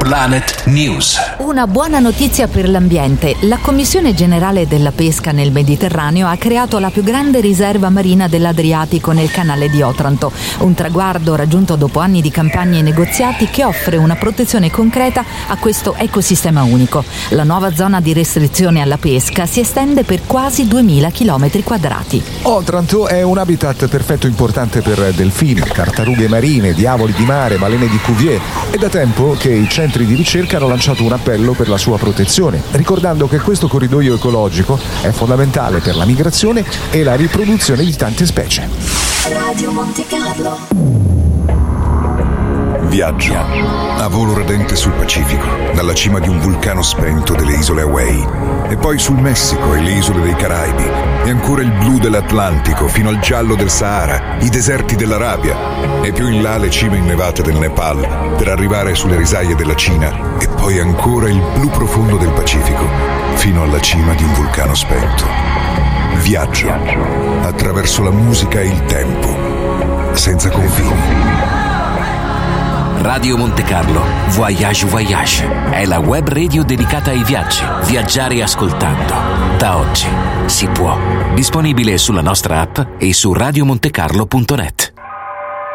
Planet News. Una buona notizia per l'ambiente. La Commissione Generale della Pesca nel Mediterraneo ha creato la più grande riserva marina dell'Adriatico nel canale di Otranto. Un traguardo raggiunto dopo anni di campagne e negoziati che offre una protezione concreta a questo ecosistema unico. La nuova zona di restrizione alla pesca si estende per quasi 2000 km quadrati. Otranto è un habitat perfetto importante per delfini, tartarughe marine, diavoli di mare, balene di Cuvier. È da tempo che i centri di ricerca hanno lanciato un appello per la sua protezione, ricordando che questo corridoio ecologico è fondamentale per la migrazione e la riproduzione di tante specie. Radio Monte Carlo. Viaggio a volo radente sul Pacifico, dalla cima di un vulcano spento delle isole Hawaii, e poi sul Messico e le isole dei Caraibi, e ancora il blu dell'Atlantico fino al giallo del Sahara, i deserti dell'Arabia, e più in là le cime innevate del Nepal, per arrivare sulle risaie della Cina, e poi ancora il blu profondo del Pacifico, fino alla cima di un vulcano spento. Viaggio attraverso la musica e il tempo, senza confini. Radio Monte Carlo, Voyage Voyage, è la web radio dedicata ai viaggi. Viaggiare ascoltando. Da oggi si può. Disponibile sulla nostra app e su radiomontecarlo.net.